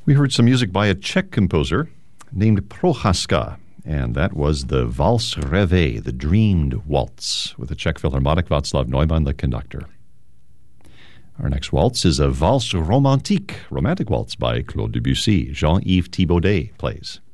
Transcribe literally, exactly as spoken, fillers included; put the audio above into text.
We heard some music by a Czech composer named Prochaska, and that was the Valse Rêvée, the Dreamed Waltz, with the Czech Philharmonic Václav Neumann, the conductor. Our next waltz is a Valse Romantique, romantic waltz by Claude Debussy. Jean-Yves Thibaudet plays.